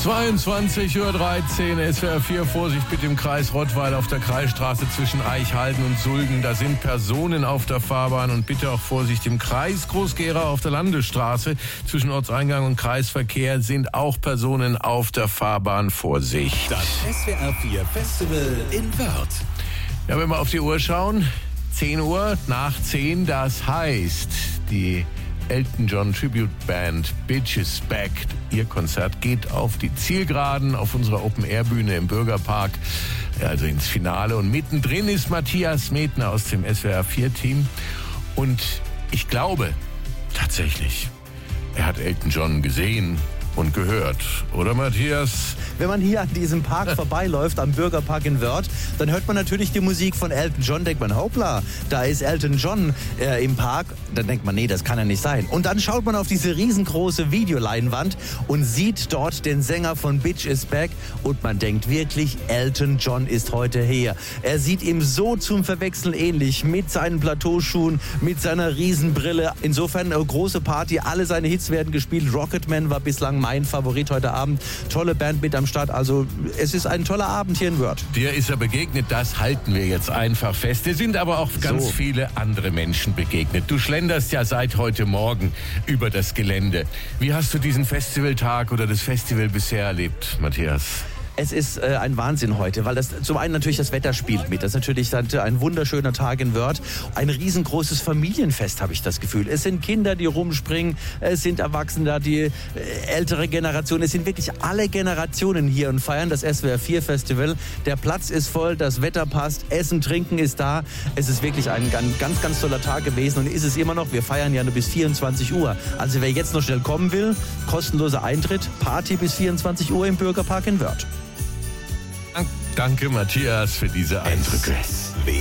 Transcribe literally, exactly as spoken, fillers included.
zweiundzwanzig Uhr dreizehn, S W R vier, Vorsicht bitte im Kreis Rottweil auf der Kreisstraße zwischen Eichhalden und Sulgen. Da sind Personen auf der Fahrbahn und bitte auch Vorsicht im Kreis Groß-Gerau auf der Landesstraße. Zwischen Ortseingang und Kreisverkehr sind auch Personen auf der Fahrbahn. Vorsicht. Das S W R vier Festival in Wörth. Ja, wenn wir auf die Uhr schauen, zehn Uhr nach zehn, das heißt, die Elton John Tribute Band Bitch is Back. Ihr Konzert geht auf die Zielgeraden auf unserer Open-Air-Bühne im Bürgerpark, also ins Finale. Und mittendrin ist Matthias Metner aus dem S W R vier Team. Und ich glaube, tatsächlich, er hat Elton John gesehen und gehört. Oder, Matthias? Wenn man hier an diesem Park vorbeiläuft, am Bürgerpark in Wörth, dann hört man natürlich die Musik von Elton John. Denkt man, hoppla, da ist Elton John äh, im Park. Dann denkt man, nee, das kann ja nicht sein. Und dann schaut man auf diese riesengroße Videoleinwand und sieht dort den Sänger von Bitch is Back. Und man denkt wirklich, Elton John ist heute hier. Er sieht ihm so zum Verwechseln ähnlich, mit seinen Plateauschuhen, mit seiner Riesenbrille. Insofern eine große Party, alle seine Hits werden gespielt. Rocketman war bislang mein Favorit heute Abend. Tolle Band mit am Start. Also es ist ein toller Abend hier in Wörth. Dir ist er begegnet, das halten wir jetzt einfach fest. Dir sind aber auch ganz So. viele andere Menschen begegnet. Du schlenderst ja seit heute Morgen über das Gelände. Wie hast du diesen Festivaltag oder das Festival bisher erlebt, Matthias? Es ist äh, ein Wahnsinn heute, weil das zum einen natürlich das Wetter spielt mit. Das ist natürlich ein wunderschöner Tag in Wörth. Ein riesengroßes Familienfest, habe ich das Gefühl. Es sind Kinder, die rumspringen, es sind Erwachsene da, die äh, ältere Generation. Es sind wirklich alle Generationen hier und feiern das S W R vier Festival. Der Platz ist voll, das Wetter passt, Essen, Trinken ist da. Es ist wirklich ein ganz, ganz, ganz toller Tag gewesen und ist es immer noch. Wir feiern ja nur bis vierundzwanzig Uhr. Also wer jetzt noch schnell kommen will, kostenloser Eintritt, Party bis vierundzwanzig Uhr im Bürgerpark in Wörth. Danke, Matthias, für diese Eindrücke.